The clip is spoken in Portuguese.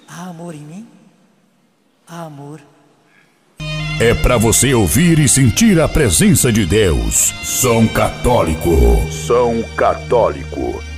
Há amor em mim? Há amor. É para você ouvir e sentir a presença de Deus. Som Católico. Som Católico.